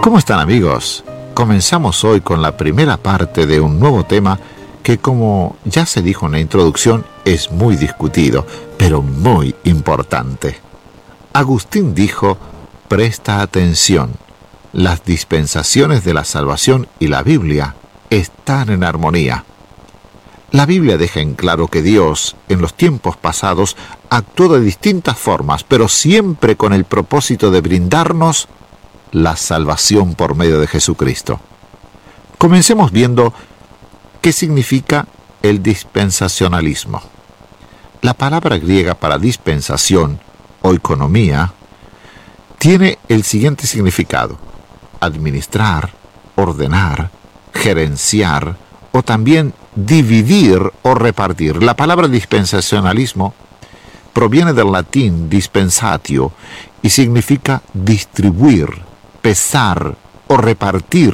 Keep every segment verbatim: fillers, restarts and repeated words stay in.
¿Cómo están, amigos? Comenzamos hoy con la primera parte de un nuevo tema que, como ya se dijo en la introducción, es muy discutido, pero muy importante. Agustín dijo: presta atención, las dispensaciones de la salvación y la Biblia están en armonía. La Biblia deja en claro que Dios, en los tiempos pasados, actuó de distintas formas, pero siempre con el propósito de brindarnos la salvación por medio de Jesucristo. Comencemos viendo qué significa el dispensacionalismo. La palabra griega para dispensación, oikonomía, tiene el siguiente significado: administrar, ordenar, gerenciar o también dividir o repartir. La palabra dispensacionalismo proviene del latín dispensatio y significa distribuir, pesar o repartir.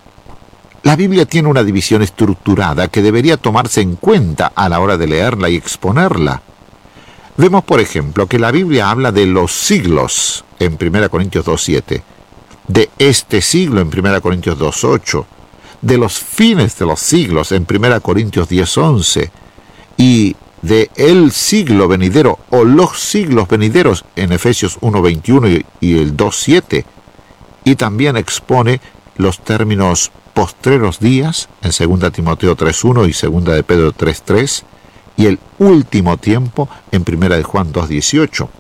La Biblia tiene una división estructurada que debería tomarse en cuenta a la hora de leerla y exponerla. Vemos, por ejemplo, que la Biblia habla de los siglos en primera Corintios dos siete, de este siglo en primera Corintios dos ocho, de los fines de los siglos en primera Corintios diez once y de el siglo venidero o los siglos venideros en Efesios uno veintiuno y, y el dos siete, y también expone los términos postreros días en segunda Timoteo tres uno y segunda de Pedro tres tres y el último tiempo en primera de Juan dos dieciocho.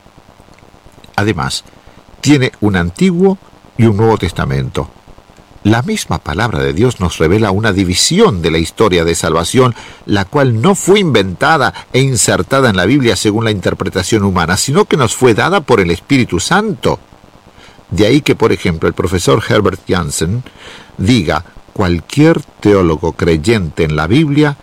Además, tiene un Antiguo y un Nuevo Testamento. La misma palabra de Dios nos revela una división de la historia de salvación, la cual no fue inventada e insertada en la Biblia según la interpretación humana, sino que nos fue dada por el Espíritu Santo. De ahí que, por ejemplo, el profesor Herbert Jansen diga: cualquier teólogo creyente en la Biblia